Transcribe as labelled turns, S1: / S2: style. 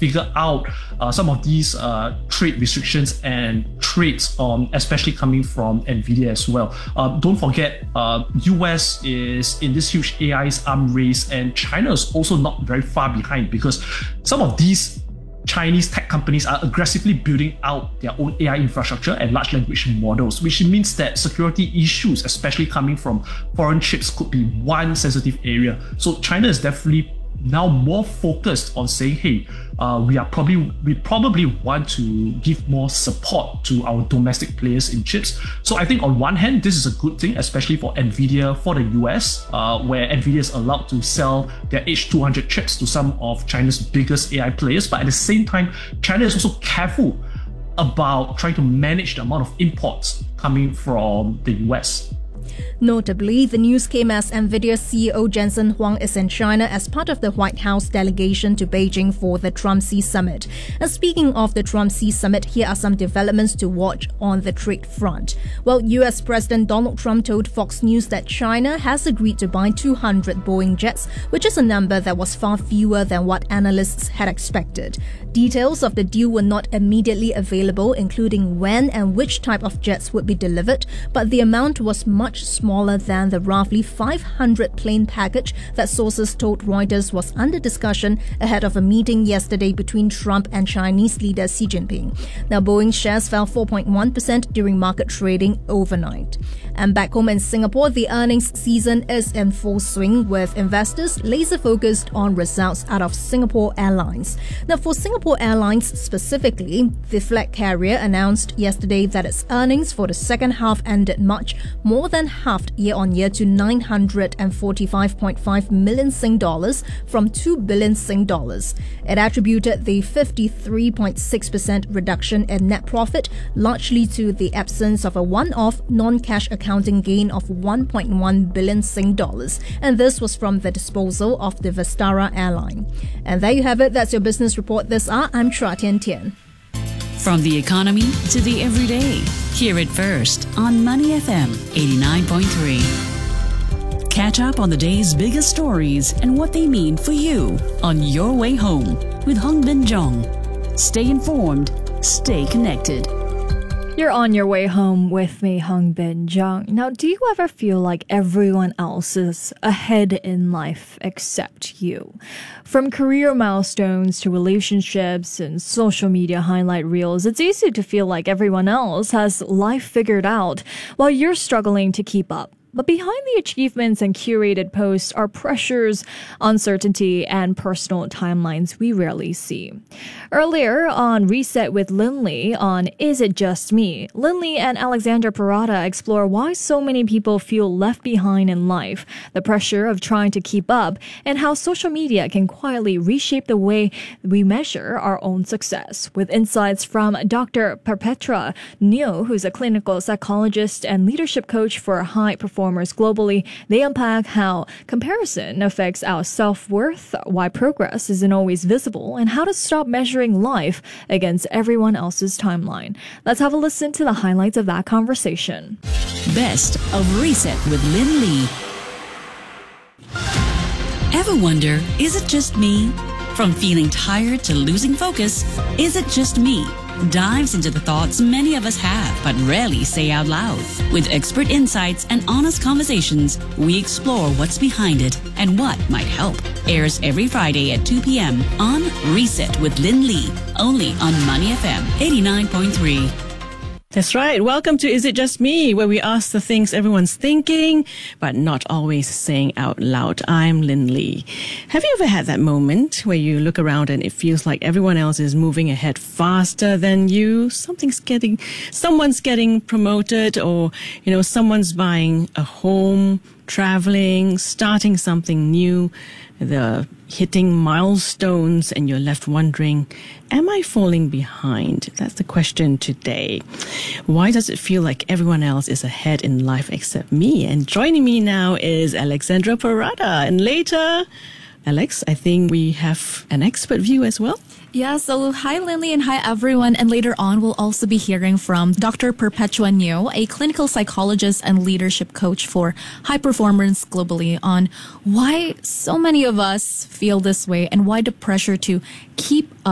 S1: figure out some of these trade restrictions and trades, especially coming from NVIDIA as well. Don't forget, US is in this huge AI's arm race, and China is also not very far behind, because some of these Chinese tech companies are aggressively building out their own AI infrastructure and large language models, which means that security issues, especially coming from foreign chips, could be one sensitive area. So China is definitely now more focused on saying, hey, we probably want to give more support to our domestic players in chips. So I think on one hand, this is a good thing, especially for NVIDIA for the US, where NVIDIA is allowed to sell their H200 chips to some of China's biggest AI players. But at the same time, China is also careful about trying to manage the amount of imports coming from the US.
S2: Notably, the news came as NVIDIA CEO Jensen Huang is in China as part of the White House delegation to Beijing for the Trump-Xi summit. And speaking of the Trump-Xi summit, here are some developments to watch on the trade front. Well, US President Donald Trump told Fox News that China has agreed to buy 200 Boeing jets, which is a number that was far fewer than what analysts had expected. Details of the deal were not immediately available, including when and which type of jets would be delivered, but the amount was much smaller than the roughly 500 plane package that sources told Reuters was under discussion ahead of a meeting yesterday between Trump and Chinese leader Xi Jinping. Now, Boeing shares fell 4.1% during market trading overnight. And back home in Singapore, the earnings season is in full swing, with investors laser focused on results out of Singapore Airlines. Now, for Singapore Airlines specifically, the flag carrier announced yesterday that its earnings for the second half ended March more than halved year-on-year to 945.5 million Sing dollars from 2 billion Sing dollars. It attributed the 53.6% reduction in net profit largely to the absence of a one-off non-cash accounting gain of 1.1 billion Sing dollars, and this was from the disposal of the Vistara airline. And there you have it. That's your business report this hour. I'm Chua Tian Tian.
S3: From the economy to the everyday, hear it first on Money FM 89.3. Catch up on the day's biggest stories and what they mean for you on your way home with Hung Bin Jong. Stay informed, stay connected.
S4: You're on your way home with me, Hung Bin Jong. Now, do you ever feel like everyone else is ahead in life except you? From career milestones to relationships and social media highlight reels, it's easy to feel like everyone else has life figured out while you're struggling to keep up. But behind the achievements and curated posts are pressures, uncertainty, and personal timelines we rarely see. Earlier on Reset with Lin Li on Is It Just Me?, Lin Li and Alexandra Parada explore why so many people feel left behind in life, the pressure of trying to keep up, and how social media can quietly reshape the way we measure our own success. With insights from Dr. Perpetua Neo, who's a clinical psychologist and leadership coach for high performers globally, they unpack how comparison affects our self-worth, why progress isn't always visible, and how to stop measuring life against everyone else's timeline. Let's have a listen to the highlights of that conversation.
S3: Best of Reset with Lin Li. Ever wonder, is it just me? From feeling tired to losing focus, is it just me? Dives into the thoughts many of us have but rarely say out loud. With expert insights and honest conversations, we explore what's behind it and what might help. Airs every Friday at 2 p.m. on Reset with Lin Li, only on Money FM 89.3.
S5: That's right. Welcome to Is It Just Me?, where we ask the things everyone's thinking, but not always saying out loud. I'm Lin Li. Have you ever had that moment where you look around and it feels like everyone else is moving ahead faster than you? Someone's getting promoted, or, someone's buying a home, traveling, starting something new, they're hitting milestones, and you're left wondering, am I falling behind? That's the question today. Why does it feel like everyone else is ahead in life except me? And joining me now is Alexandra Parada. And later, Alex, I think we have an expert view as well.
S6: Yeah, so hi Lin Li and hi everyone. And later on, we'll also be hearing from Dr. Perpetua Neo, a clinical psychologist and leadership coach for high performers globally, on why so many of us feel this way and why the pressure to keep up